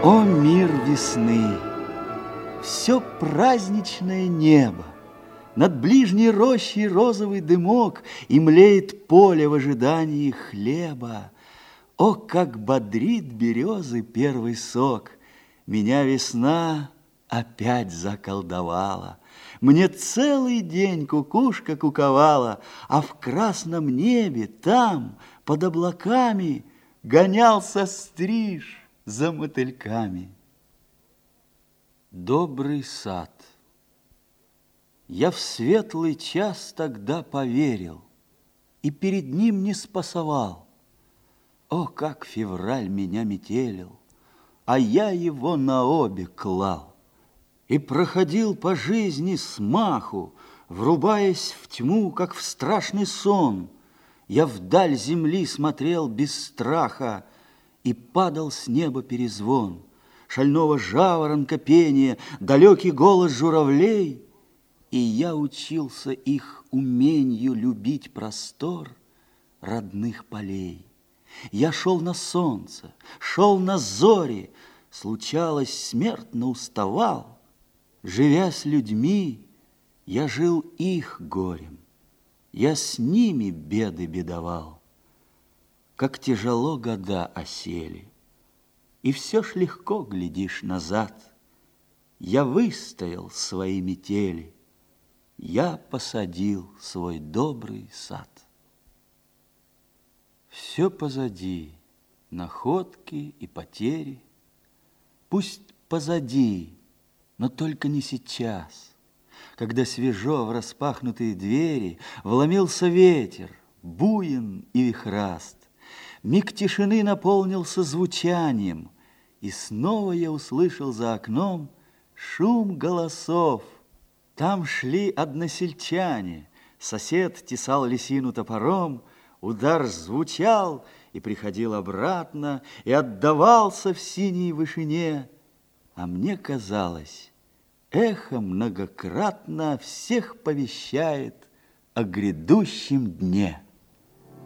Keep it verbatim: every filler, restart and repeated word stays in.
О, мир весны! Все праздничное небо, над ближней рощей розовый дымок, и млеет поле в ожидании хлеба. О, как бодрит березы первый сок! Меня весна опять заколдовала. Мне целый день кукушка куковала, а в красном небе там, под облаками, гонялся стриж за мотыльками. Добрый сад. Я в светлый час тогда поверил и перед ним не спасовал. О, как февраль меня метелил, а я его на обе клал. И проходил по жизни смаху, врубаясь в тьму, как в страшный сон. Я вдаль земли смотрел без страха, и падал с неба перезвон шального жаворонка пения, далекий голос журавлей, и я учился их уменью любить простор родных полей. Я шел на солнце, шел на зори, случалось, смертно уставал. Живя с людьми, я жил их горем, я с ними беды бедовал. Как тяжело года осели, и все ж легко глядишь назад. Я выстоял свои метели, я посадил свой добрый сад. Все позади, находки и потери. Пусть позади, но только не сейчас, когда свежо в распахнутые двери вломился ветер, буен и вихраст. Миг тишины наполнился звучанием, и снова я услышал за окном шум голосов. Там шли односельчане, сосед тесал лисину топором, удар звучал и приходил обратно, и отдавался в синей вышине. А мне казалось, эхо многократно всех повещает о грядущем дне.